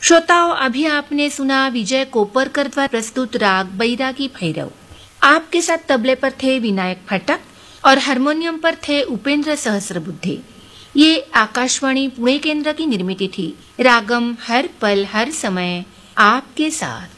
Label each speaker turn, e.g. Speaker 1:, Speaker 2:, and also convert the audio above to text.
Speaker 1: श्रोताओं, अभी आपने सुना विजय कोपरकर द्वारा प्रस्तुत राग बैरागी भैरव। आपके साथ तबले पर थे विनायक फाटक और हारमोनियम पर थे उपेंद्र सहस्रबुद्धे। ये आकाशवाणी पुणे केंद्र की निर्मित थी। रागम हर पल हर समय आपके साथ।